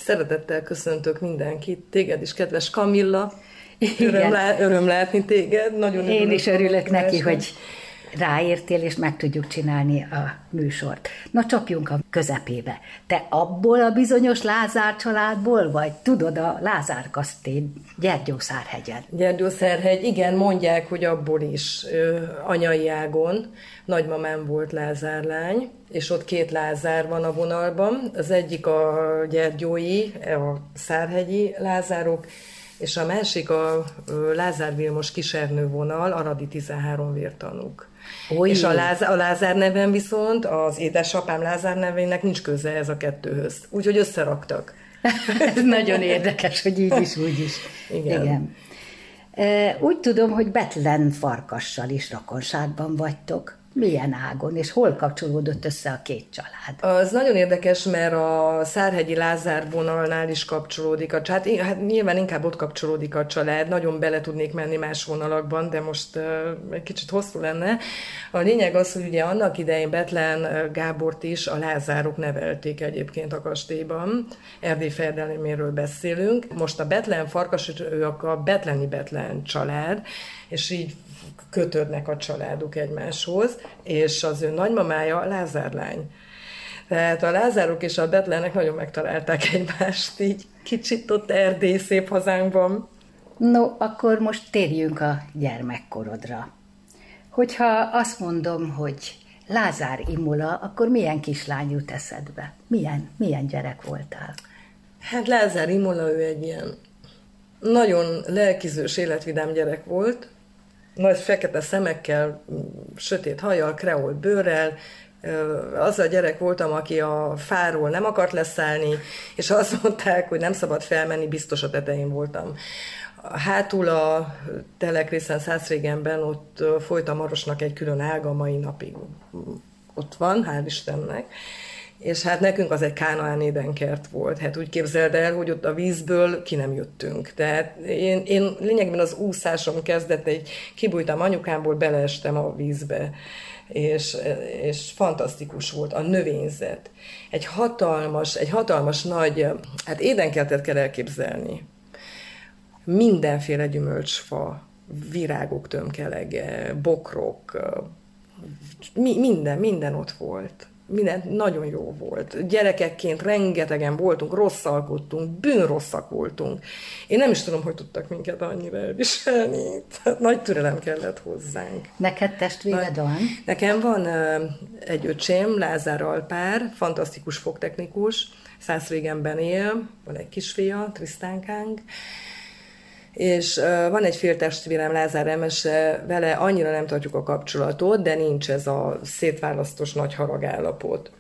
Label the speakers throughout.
Speaker 1: Szeretettel köszöntök mindenkit, téged is, kedves Kamilla.
Speaker 2: Igen.
Speaker 1: Öröm látni téged. Nagyon
Speaker 2: Én is örülök neki, hogy ráértél, és meg tudjuk csinálni a műsort. Na, csapjunk a közepébe. Te abból a bizonyos Lázár családból vagy? Tudod, a Lázár kastély Gyergyószárhegyen.
Speaker 1: Gyergyószárhegy, igen, mondják, hogy abból is anyai ágon. Nagymamám volt lázárlány, és ott két Lázár van a vonalban. Az egyik a gyergyói, a szárhegyi Lázárok, és a másik a Lázár Vilmos Kisernő vonal, aradi 13 vértanúk. Oly. És a Lázár neven viszont az édesapám Lázár nevének nincs köze ez a kettőhöz. Úgyhogy összeraktak.
Speaker 2: Ez nagyon érdekes, hogy így is, úgy is.
Speaker 1: Igen.
Speaker 2: Igen. Úgy tudom, hogy Bethlen Farkassal is rokonságban vagytok. Milyen ágon, és hol kapcsolódott össze a két család?
Speaker 1: Az nagyon érdekes, mert a szárhegyi Lázár vonalnál is kapcsolódik a család. Hát nyilván inkább ott kapcsolódik a család, nagyon bele tudnék menni más vonalakban, de most egy kicsit hosszú lenne. A lényeg az, hogy ugye annak idején Bethlen Gábort is a Lázárok nevelték egyébként a kastélyban. Erdély fejedelméről beszélünk. Most a Bethlen Farkas, ők a bethleni Bethlen család, és így kötődnek a családok egymáshoz, és az ő nagymamája Lázárlány. Tehát a Lázárok és a Bethlenek nagyon megtalálták egymást, így kicsit ott Erdély szép hazánkban.
Speaker 2: No, akkor most térjünk a gyermekkorodra. Hogyha azt mondom, hogy Lázár Imola, akkor milyen kislány jut eszedbe? Milyen gyerek voltál?
Speaker 1: Hát Lázár Imola, ő egy ilyen nagyon lelkizős, életvidám gyerek volt, nagy fekete szemekkel, sötét hajjal, kreol bőrrel. Az a gyerek voltam, aki a fáról nem akart leszállni, és azt mondták, hogy nem szabad felmenni, biztos a tetején voltam. Hátul a Telekrészen Szászrégenben ott folyt a Marosnak egy külön ága, mai napig ott van, hál' Istennek. És hát nekünk az egy Kánaán édenkert volt. Hát úgy képzeld el, hogy ott a vízből ki nem jöttünk. Tehát én lényegben az úszásom kezdett, kibújtam anyukámból, beleestem a vízbe. És fantasztikus volt a növényzet. Egy hatalmas nagy, hát édenkertet kell elképzelni. Mindenféle gyümölcsfa, virágok tömkelege, bokrok, minden ott volt. Minden nagyon jó volt. Gyerekekként rengetegen voltunk, rosszalkodtunk, bűnrosszak voltunk. Én nem is tudom, hogy tudtak minket annyira elviselni. Tehát nagy türelem kellett hozzánk.
Speaker 2: Neked testvéred van?
Speaker 1: Nekem van egy öcsém, Lázár Alpár, fantasztikus fogtechnikus, Szászrégenben él, van egy kisfia, Trisztánkánk, és van egy féltestvérem, Lázár Emese, vele annyira nem tartjuk a kapcsolatot, de nincs ez a szétválasztós nagy haragállapot.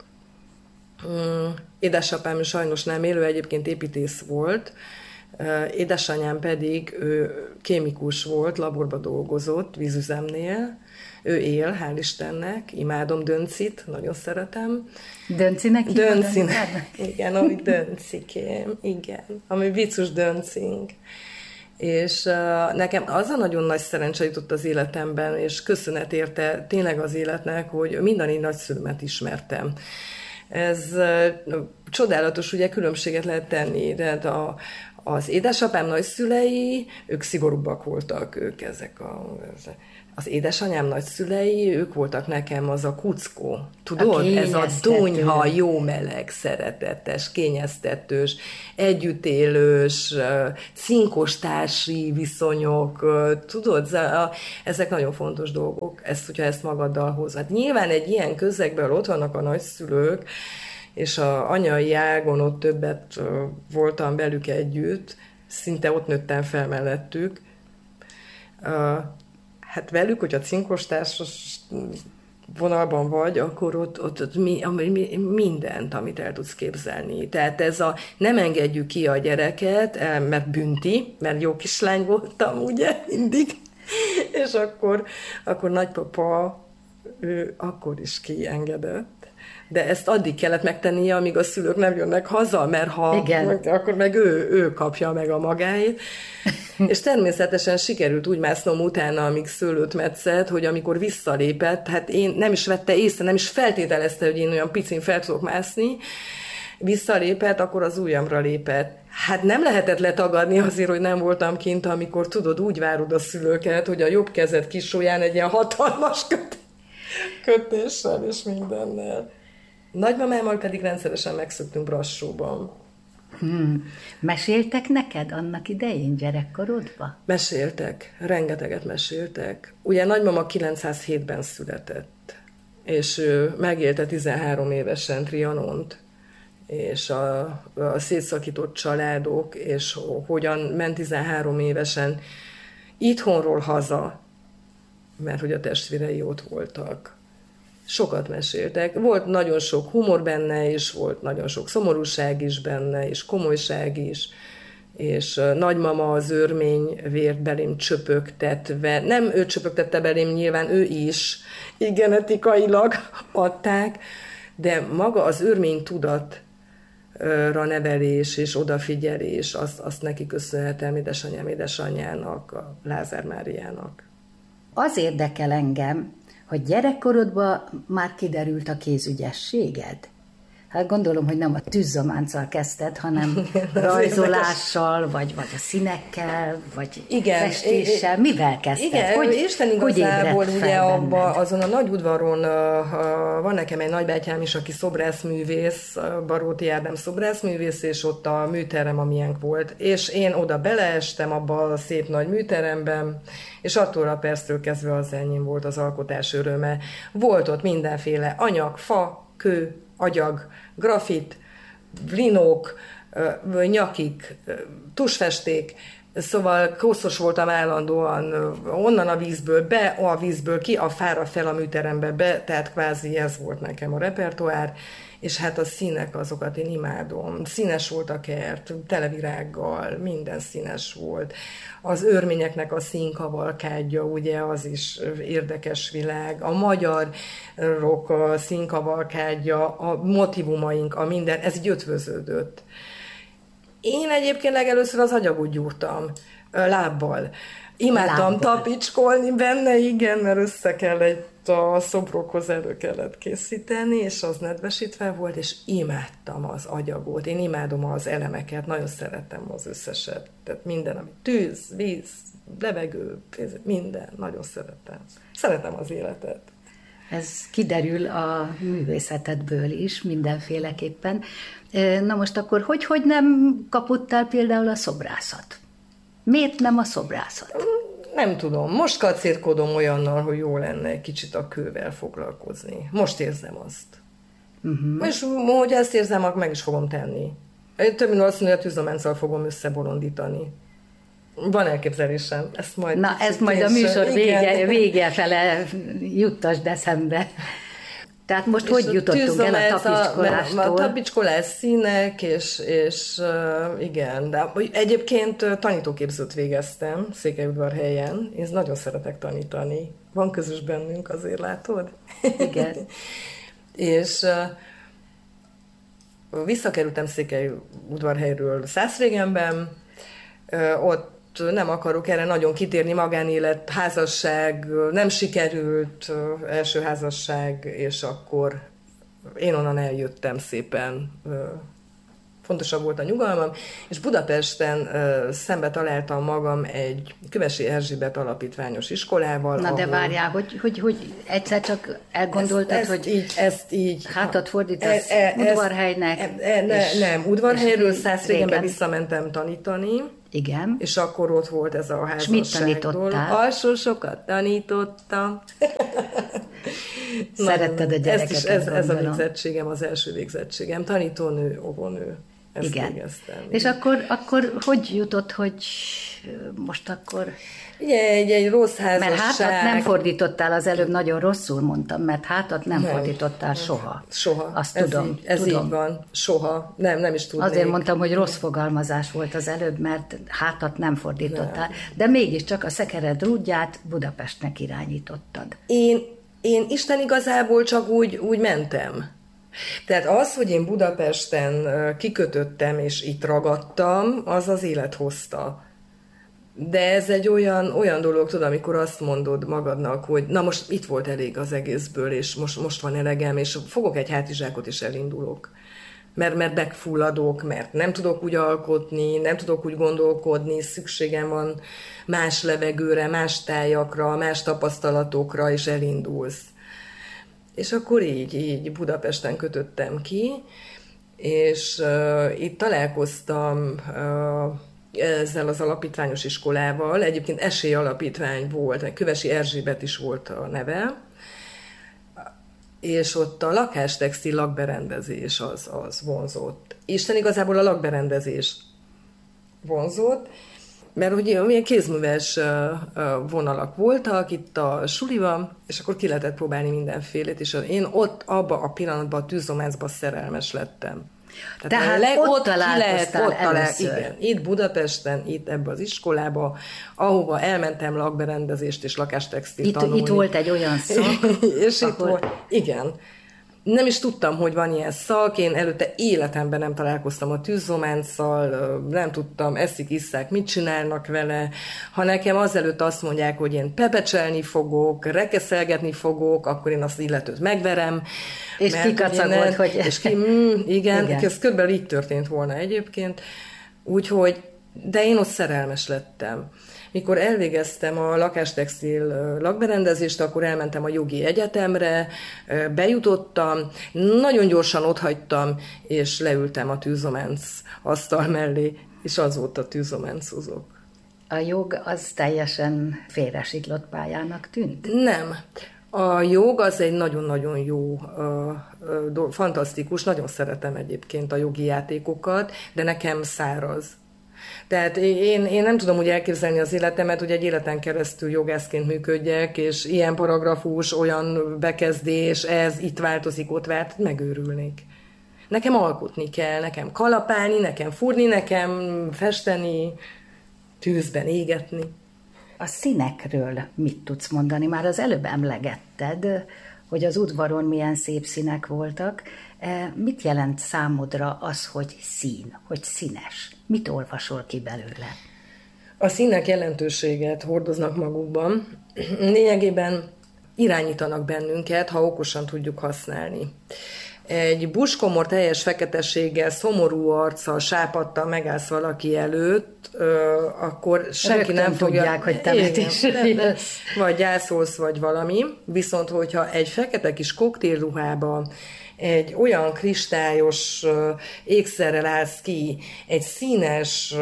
Speaker 1: Édesapám sajnos nem él, ő egyébként építész volt, édesanyám pedig ő kémikus volt, laborba dolgozott, vízüzemnél. Ő él, hál' Istennek, imádom Döncit, nagyon szeretem.
Speaker 2: Döncinek?
Speaker 1: Döncinek, igen, ami Döncikém, igen, ami vicus Döncink. És nekem az a nagyon nagy szerencse jutott az életemben, és köszönet érte tényleg az életnek, hogy mind a négy nagyszülőmet ismertem. Ez csodálatos, ugye különbséget lehet tenni, de az édesapám nagyszülei, ők szigorúbbak voltak, ők az édesanyám nagyszülei, ők voltak nekem az a kuckó. Tudod? Ez a dunyha, jó meleg, szeretetes, kényeztetős, együttélős, cinkostársi viszonyok. Tudod? Ezek nagyon fontos dolgok, hogyha ezt magaddal hozod. Nyilván egy ilyen közegben ott vannak a nagyszülők, és az anyai ágon ott többet voltam velük együtt, szinte ott nőttem fel mellettük. Hát velük, hogyha cinkostársos vonalban vagy, akkor ott mindent, amit el tudsz képzelni. Tehát ez nem engedjük ki a gyereket, mert bünti, mert jó kislány voltam, ugye, mindig. És akkor nagypapa, ő akkor is kiengedett. De ezt addig kellett megtennie, amíg a szülők nem jönnek haza, mert akkor meg ő kapja meg a magáit. És természetesen sikerült úgy másznom utána, amíg szőlőt metszett, hogy amikor visszalépett, hát én nem is vette észre, nem is feltételezte, hogy én olyan picin fel tudok mászni, visszalépett, akkor az ujjamra lépett. Hát nem lehetett letagadni azért, hogy nem voltam kint, amikor tudod, úgy várod a szülőket, hogy a jobb kezed kis ujján egy ilyen hatalmas kötéssel és mindennel. Nagymamámmal pedig rendszeresen megszöktünk Brassóban.
Speaker 2: Meséltek neked annak idején gyerekkorodban?
Speaker 1: Meséltek, rengeteget meséltek. Ugye nagymama 907-ben született, és ő megélte 13 évesen Trianont, és a szétszakított családok, és hogyan ment 13 évesen itthonról haza, mert hogy a testvérei ott voltak. Sokat meséltek. Volt nagyon sok humor benne, és volt nagyon sok szomorúság is benne, és komolyság is, és nagymama az örmény vért belém csöpögtetve, nem ő csöpögtette belém, nyilván ő is, így genetikailag adták, de maga az örmény tudatra nevelés és odafigyelés, azt neki köszönhetem édesanyám, édesanyjának, a Lázár Máriának.
Speaker 2: Az érdekel engem, hogy gyerekkorodban már kiderült a kézügyességed? Hát gondolom, hogy nem a tűzzománccal kezdted, hanem rajzolással, vagy a színekkel, vagy festéssel. Mivel kezdted?
Speaker 1: Igen, Isten igazából ugye azon a nagy udvaron van nekem egy nagybátyám is, aki szobrászművész, Baróti Ádám szobrászművész, és ott a műterem, amilyen volt. És én oda beleestem abba a szép nagy műteremben, és attól a perctől kezdve az enyém volt az alkotás öröme. Volt ott mindenféle anyag, fa, kő, agyag, grafit, linók, nyakik, tusfesték, szóval koszos voltam állandóan, onnan a vízből ki, a fára fel a műterembe be, tehát kvázi ez volt nekem a repertoár, és hát a színek, azokat én imádom. Színes volt a kert, televirággal, minden színes volt. Az örményeknek a színkavalkádja, ugye az is érdekes világ. A magyarok a színkavalkádja, a motivumaink, a minden, ez így ötvöződött. Én egyébként legelőször az agyagot gyúrtam lábbal. Imádtam tapicskolni benne, igen, mert össze kellett a szobrokhoz elő kellett készíteni, és az nedvesítve volt, és imádtam az agyagot. Én imádom az elemeket, nagyon szeretem az összeset. Tehát minden, ami tűz, víz, levegő, minden, nagyon szeretem. Szeretem az életet.
Speaker 2: Ez kiderül a művészetedből is mindenféleképpen. Na most akkor hogy nem kapottál például a szobrászat? Miért nem a szobrászat?
Speaker 1: Nem tudom. Most kacérkodom olyannal, hogy jó lenne egy kicsit a kővel foglalkozni. Most érzem azt. És hogy ezt érzem, akkor meg is fogom tenni. Több mint valószínűleg a tűzzománccal fogom összebolondítani. Van elképzelésem. Ezt majd
Speaker 2: a műsor vége fele juttasd eszembe. Tehát most hogy jutottunk el a tapicskolástól?
Speaker 1: A tapicskolás színek, és igen. De egyébként tanítóképzőt végeztem Székelyudvarhelyen. Én nagyon szeretek tanítani. Van közös bennünk, azért látod?
Speaker 2: Igen.
Speaker 1: És visszakerültem Székelyudvarhelyről Szászrégenben, ott nem akarok erre nagyon kitérni, magánélet, házasság, nem sikerült, első házasság, és akkor én onnan eljöttem szépen. Fontosabb volt a nyugalmam, és Budapesten szembe találtam magam egy Kövesi Erzsébet alapítványos iskolával.
Speaker 2: Na de várjál, hogy egyszer csak elgondoltad, hogy
Speaker 1: ezt így
Speaker 2: hátat fordítasz Udvarhelynek?
Speaker 1: Nem, Udvarhelyről Szászrégenbe visszamentem tanítani.
Speaker 2: Igen.
Speaker 1: És akkor ott volt ez a házasság.
Speaker 2: És mit tanítottál?
Speaker 1: Alsó sokat tanítottam.
Speaker 2: Szeretted a gyerekeket,
Speaker 1: ez a végzettségem, az első végzettségem. Tanítónő, óvónő. Ezt
Speaker 2: igen.
Speaker 1: Végeztem.
Speaker 2: És akkor hogy jutott, hogy most akkor...
Speaker 1: Ugye egy rossz házasság.
Speaker 2: Mert hátat nem fordítottál, az előbb nagyon rosszul mondtam, mert hátat nem fordítottál soha.
Speaker 1: Soha.
Speaker 2: Azt tudom.
Speaker 1: Ez így van. Soha. Nem is tudnék.
Speaker 2: Azért mondtam, hogy rossz fogalmazás volt az előbb, mert hátat nem fordítottál. De mégiscsak a szekered rúdját Budapestnek irányítottad.
Speaker 1: Én Isten igazából csak úgy mentem. Tehát az, hogy én Budapesten kikötöttem és itt ragadtam, az az élet hozta. De ez egy olyan dolog, tudod, amikor azt mondod magadnak, hogy na most itt volt elég az egészből, és most van elegem, és fogok egy hátizsákot, és elindulok. mert megfulladok, mert nem tudok úgy alkotni, nem tudok úgy gondolkodni, szükségem van más levegőre, más tájakra, más tapasztalatokra, és elindulsz. És akkor így Budapesten kötöttem ki, és itt találkoztam ezzel az alapítványos iskolával, egyébként esélyalapítvány volt, Kövesi Erzsébet is volt a neve, és ott a lakástextil lakberendezés az vonzott. Isten igazából a lakberendezés vonzott, mert ugye milyen kézműves vonalak voltak itt a suliban, és akkor ki lehetett próbálni mindenfélét, és én ott abban a pillanatban a tűzzománcban szerelmes lettem.
Speaker 2: Tehát ott találkoztál először.
Speaker 1: Igen, itt Budapesten, itt ebbe az iskolába, ahova elmentem lakberendezést és lakástextil tanulni.
Speaker 2: Itt volt egy olyan szak,
Speaker 1: és itt volt, igen. Nem is tudtam, hogy van ilyen szak, én előtte életemben nem találkoztam a tűzzománccal, nem tudtam, eszik, isszák, mit csinálnak vele. Ha nekem azelőtt azt mondják, hogy én pepecselni fogok, rekeszelgetni fogok, akkor én azt illetőt megverem.
Speaker 2: És kikacagolt, hogy...
Speaker 1: És igen, ez körülbelül így történt volna egyébként. Úgyhogy, de én ott szerelmes lettem. Mikor elvégeztem a lakástextil lakberendezést, akkor elmentem a jogi egyetemre, bejutottam, nagyon gyorsan otthagytam, és leültem a tűzománc asztal mellé, és azóta tűzománcozok.
Speaker 2: A jog az teljesen félresiklott pályának tűnt?
Speaker 1: Nem. A jog az egy nagyon-nagyon jó, fantasztikus, nagyon szeretem egyébként a jogi játékokat, de nekem száraz. Tehát én nem tudom úgy elképzelni az életemet, hogy egy életen keresztül jogászként működjek, és ilyen paragrafus, olyan bekezdés, ez itt változik, ott megőrülnék. Nekem alkotni kell, nekem kalapálni, nekem fúrni, nekem festeni, tűzben égetni.
Speaker 2: A színekről mit tudsz mondani? Már az előbb emlegetted, hogy az udvaron milyen szép színek voltak. Mit jelent számodra az, hogy szín, hogy színes? Mit olvasol ki belőle?
Speaker 1: A színek jelentőséget hordoznak magukban. Lényegében irányítanak bennünket, ha okosan tudjuk használni. Egy buskomor teljes feketességgel, szomorú arccal, sápadtal megállsz valaki előtt, akkor senki nem fogja...
Speaker 2: tudják, hogy temetés lesz.
Speaker 1: Vagy gyászolsz, vagy valami. Viszont, hogyha egy fekete kis koktélruhába egy olyan kristályos ékszerrel állsz ki, egy színes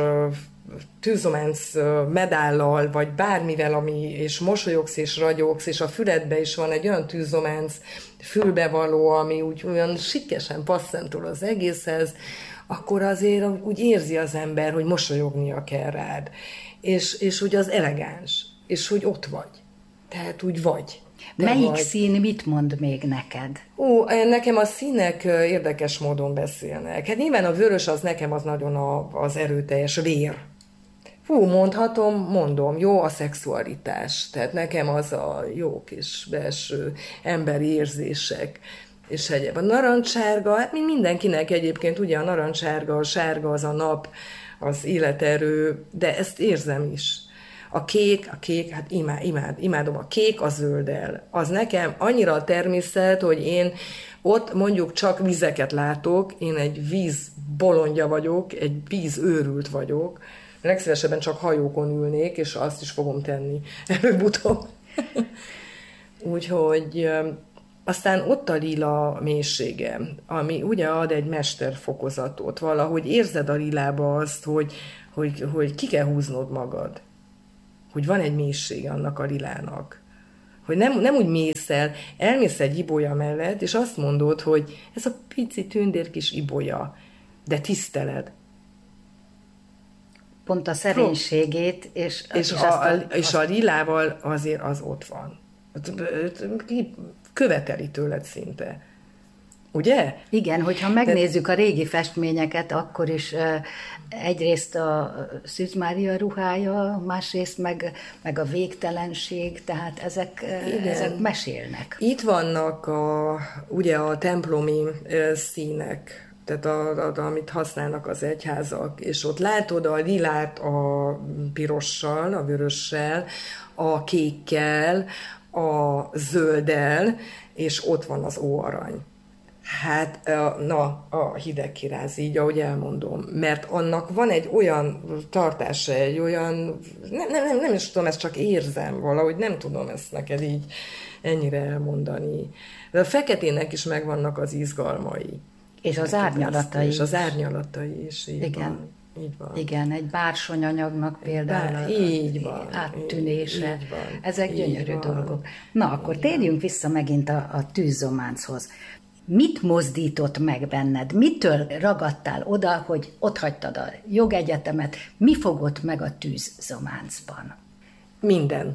Speaker 1: tűzománc medállal, vagy bármivel, ami, és mosolyogsz és ragyogsz, és a füledbe is van egy olyan tűzománc fülbevaló, ami úgy olyan sikkesen passzentol az egészhez, akkor azért úgy érzi az ember, hogy mosolyognia kell rád. És hogy az elegáns, és hogy ott vagy. Tehát úgy vagy.
Speaker 2: Melyik szín mit mond még neked?
Speaker 1: Nekem a színek érdekes módon beszélnek. Hát nyilván a vörös az nekem az nagyon az erőteljes vér. Mondom, jó a szexualitás. Tehát nekem az a jó kis belső emberi érzések. És egyéb. A narancssárga, hát mindenkinek egyébként ugye a narancssárga, a sárga az a nap, az életerő, de ezt érzem is. A kék, hát imádom a kék a zölddel. Az nekem annyira a természet, hogy én ott mondjuk csak vizeket látok, én egy víz bolondja vagyok, egy víz őrült vagyok, legszívesebben csak hajókon ülnék, és azt is fogom tenni előbb-utóbb. Úgyhogy aztán ott a lila mélysége, ami ugye ad egy mesterfokozatot, valahogy érzed a lilába azt, hogy ki kell húznod magad. Hogy van egy mélysége annak a lilának. Hogy nem úgy mész el, elmész egy ibolya mellett, és azt mondod, hogy ez a pici tündér kis ibolya, de tiszteled.
Speaker 2: Pont a szerénységét,
Speaker 1: és a lilával azért az ott van. Követeli tőled szinte. Ugye?
Speaker 2: Igen, hogyha megnézzük a régi festményeket, akkor is egyrészt a Szűz Mária ruhája, másrészt meg a végtelenség, tehát ezek mesélnek.
Speaker 1: Itt vannak ugye a templomi színek, tehát amit használnak az egyházak, és ott látod a lilát a pirossal, a vörössel, a kékkel, a zölddel, és ott van az óarany. Hát, a hideg kiráz, így ahogy elmondom, mert annak van egy olyan tartása, egy olyan, nem is tudom, ezt csak érzem valahogy, nem tudom ezt neked így ennyire elmondani. De a feketének is megvannak az izgalmai.
Speaker 2: És az árnyalatai
Speaker 1: is. És az árnyalatai is, így
Speaker 2: igen.
Speaker 1: van. Így van.
Speaker 2: Igen, egy bársonyanyagnak például
Speaker 1: így van,
Speaker 2: áttűnése.
Speaker 1: így van,
Speaker 2: ezek gyönyörű
Speaker 1: van.
Speaker 2: dolgok. Na, akkor térjünk vissza megint a tűzzománchoz. Mit mozdított meg benned? Mitől ragadtál oda, hogy otthagytad a jogegyetemet? Mi fogott meg a tűzzománcban?
Speaker 1: Minden.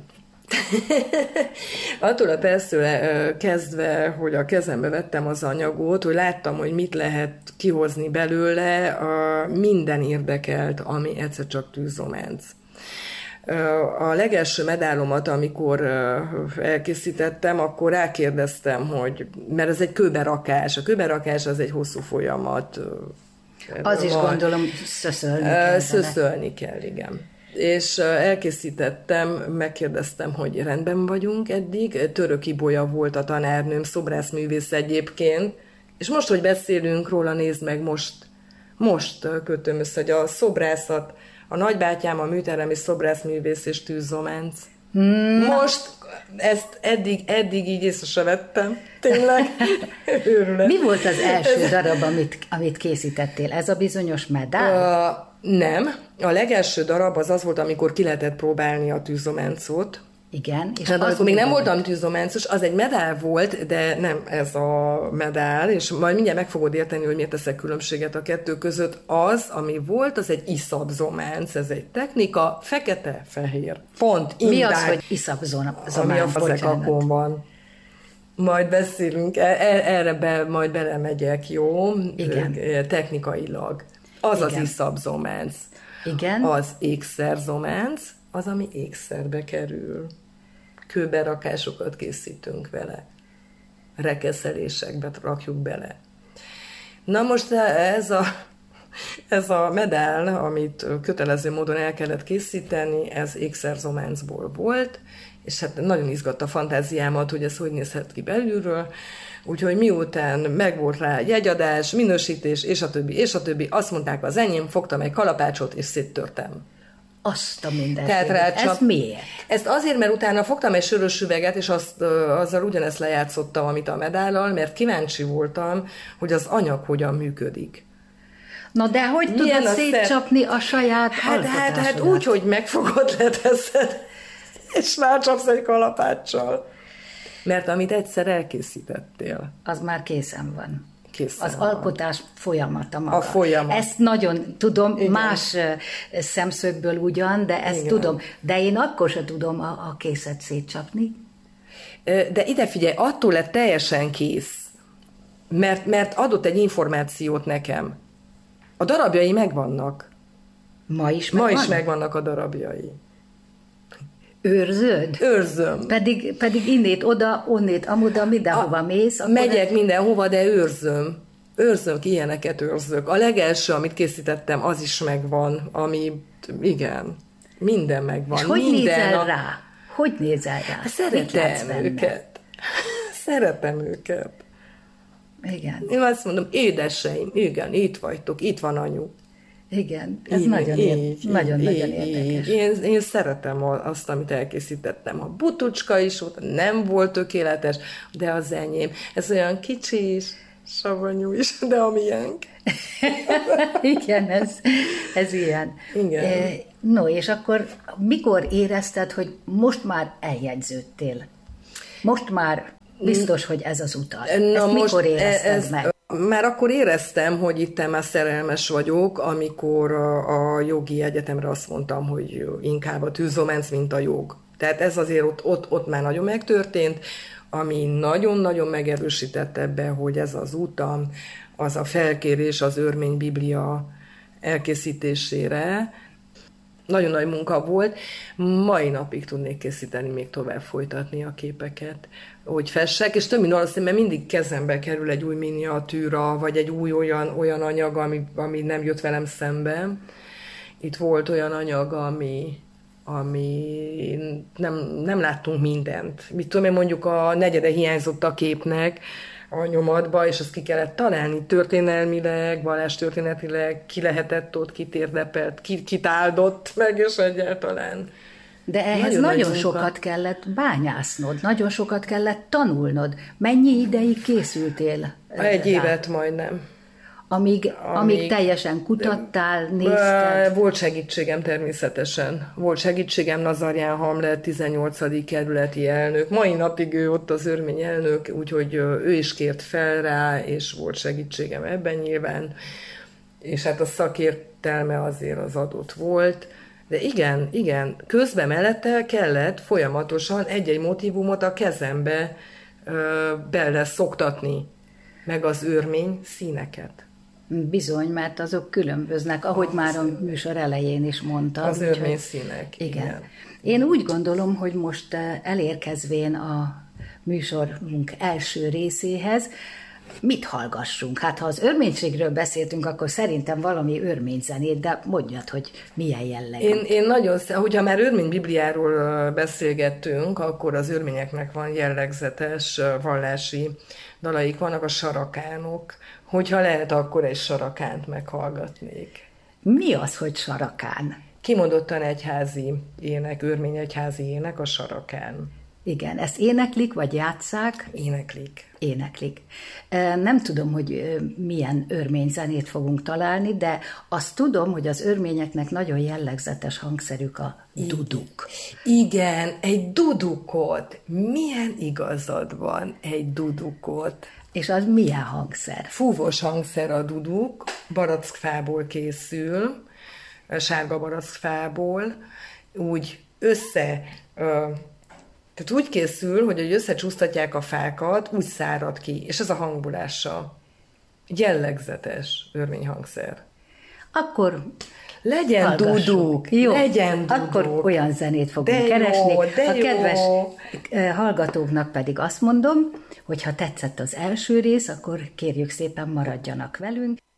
Speaker 1: Attól a perctől kezdve, hogy a kezembe vettem az anyagot, hogy láttam, hogy mit lehet kihozni belőle, minden érdekelt, ami egyszer csak tűzzománc. A legelső medálomat, amikor elkészítettem, akkor rákérdeztem, hogy, mert ez egy kőberakás, a kőberakás az egy hosszú folyamat.
Speaker 2: Az is gondolom szöszölni kell.
Speaker 1: Szöszölni kell, igen. És elkészítettem, megkérdeztem, hogy rendben vagyunk eddig. Török Ibolya volt a tanárnőm, szobrászművész egyébként, és most, hogy beszélünk róla, nézd meg, most kötöm össze, hogy a szobrászat, a nagybátyám a műteremi szobrászművész és tűzzománc. Most ezt eddig így észre se vettem. Tényleg. Őrület.
Speaker 2: Mi volt az első darab, amit készítettél? Ez a bizonyos medál?
Speaker 1: Nem. A legelső darab az volt, amikor ki lehetett próbálni a tűzzománcot.
Speaker 2: Igen. És
Speaker 1: hát akkor még nem voltam tűzzománcos, az egy medál volt, de nem ez a medál, és majd mindjárt meg fogod érteni, hogy miért teszek különbséget a kettő között. Az, ami volt, az egy iszapzománc, ez egy technika, fekete-fehér. Pont,
Speaker 2: mi az, hogy iszapzománc?
Speaker 1: Ami a fazekakon van. Majd beszélünk, erre majd belemegyek, jó?
Speaker 2: Igen.
Speaker 1: Technikailag. Az
Speaker 2: igen.
Speaker 1: Az iszapzománc.
Speaker 2: Igen.
Speaker 1: Az ékszerzománc, az, ami ékszerbe kerül. Kőberakásokat készítünk vele. Rekeszelésekbe rakjuk bele. Na most ez a medál, amit kötelező módon el kellett készíteni, ez ékszerzománcból volt, és hát nagyon izgatta a fantáziámat, hogy ez hogy nézhet ki belülről, úgyhogy miután megvolt rá jegyadás, minősítés, és a többi, azt mondták az enyém, fogtam egy kalapácsot, és széttörtem.
Speaker 2: Azt a mindenféle. Ez miért?
Speaker 1: Ezt azért, mert utána fogtam egy sörös üveget, és azzal ugyanezt lejátszottam, amit a medállal, mert kíváncsi voltam, hogy az anyag hogyan működik.
Speaker 2: Na de hogy tudod szétcsapni a saját
Speaker 1: alkotásodat? Hát úgy, hogy megfogod, leteszed, és rácsapsz egy kalapáccsal. Mert amit egyszer elkészítettél.
Speaker 2: Az már készen van.
Speaker 1: Készen
Speaker 2: az
Speaker 1: van.
Speaker 2: Alkotás folyamata maga.
Speaker 1: A folyamat.
Speaker 2: Ezt nagyon tudom,
Speaker 1: igen.
Speaker 2: Más szemszögből ugyan, de ezt igen. tudom. De én akkor sem tudom a készet szétcsapni.
Speaker 1: De ide figyelj, attól lett teljesen kész, mert adott egy információt nekem. A darabjai megvannak.
Speaker 2: Ma is
Speaker 1: megvannak a darabjai.
Speaker 2: Őrzöd?
Speaker 1: Őrzöm.
Speaker 2: Pedig innét oda, onnét amoda, mindenhova mész.
Speaker 1: Megyek mindenhova, de őrzöm. Őrzök, ilyeneket őrzök. A legelső, amit készítettem, az is megvan, igen, minden megvan.
Speaker 2: És hogy nézel rá? Hogy nézel rá?
Speaker 1: Szeretem őket.
Speaker 2: Igen.
Speaker 1: Én azt mondom, édeseim, igen, itt vagytok, itt van anyu.
Speaker 2: Igen, ez nagyon érdekes.
Speaker 1: Én szeretem azt, amit elkészítettem. A butucska is volt, nem volt tökéletes, de az enyém. Ez olyan kicsi is, savanyú is, de a miénk.
Speaker 2: Igen, ez ilyen.
Speaker 1: Igen.
Speaker 2: No, és akkor mikor érezted, hogy most már eljegyződtél? Most már biztos, hogy ez az utat. Ezt mikor érezted meg?
Speaker 1: Már akkor éreztem, hogy itt már szerelmes vagyok, amikor a jogi egyetemre azt mondtam, hogy inkább a tűzzománc, mint a jog. Tehát ez azért ott már nagyon megtörtént, ami nagyon-nagyon megerősített ebbe, hogy ez az utam, az a felkérés az Örmény Biblia elkészítésére. Nagyon nagy munka volt. Mai napig tudnék készíteni, még tovább folytatni a képeket, hogy fessek, és több mint valószínűleg mindig kezembe kerül egy új miniatűra, vagy egy új olyan anyag, ami nem jött velem szembe. Itt volt olyan anyag, ami nem láttunk mindent. Mit tudom én, mondjuk a negyede hiányzott a képnek, a nyomatba, és azt ki kellett találni történelmileg, vallástörténetileg, ki lehetett ott, kit érdepelt, kit áldott meg, és egyáltalán.
Speaker 2: De ehhez nagyon sokat kellett bányásznod, nagyon sokat kellett tanulnod. Mennyi ideig készültél?
Speaker 1: Egy évet majdnem.
Speaker 2: Amíg teljesen kutattál, nézted?
Speaker 1: Volt segítségem természetesen. Volt segítségem Nazarján Hamlet, 18. kerületi elnök. Mai napig ő ott az örmény elnök, úgyhogy ő is kért fel rá, és volt segítségem ebben nyilván. És hát a szakértelme azért az adott volt. De igen, közben mellette kellett folyamatosan egy-egy motívumot a kezembe bele szoktatni, meg az örmény színeket.
Speaker 2: Bizony, mert azok különböznek, ahogy már a műsor elején is mondtad.
Speaker 1: Az örmény színek,
Speaker 2: igen. Én úgy gondolom, hogy most elérkezvén a műsorunk első részéhez, mit hallgassunk? Hát ha az örménységről beszéltünk, akkor szerintem valami örmény zenét, de mondjad, hogy milyen jellegű.
Speaker 1: Én nagyon, hogyha már örmény bibliáról beszélgettünk, akkor az örményeknek van jellegzetes vallási dalaik, vannak a sarakánok. Hogyha lehet, akkor egy sarakánt meghallgatnék.
Speaker 2: Mi az, hogy sarakán?
Speaker 1: Kimondottan egyházi ének, örmény egyházi ének, a sarakán.
Speaker 2: Igen, ezt éneklik, vagy játsszák? Éneklik. Nem tudom, hogy milyen örmény zenét fogunk találni, de azt tudom, hogy az örményeknek nagyon jellegzetes hangszerük a duduk.
Speaker 1: Igen, egy dudukot. Milyen igazad van, egy dudukot.
Speaker 2: És az milyen hangszer?
Speaker 1: Fúvos hangszer a duduk, barackfából készül, sárga barackfából, úgy tehát úgy készül, hogy összecsúsztatják a fákat, úgy szárad ki, és ez a hangulása. Jellegzetes örményhangszer.
Speaker 2: Akkor
Speaker 1: legyen duduk,
Speaker 2: jó,
Speaker 1: legyen duduk.
Speaker 2: Akkor olyan zenét fogunk keresni. A kedves hallgatóknak pedig azt mondom, hogy ha tetszett az első rész, akkor kérjük szépen maradjanak velünk.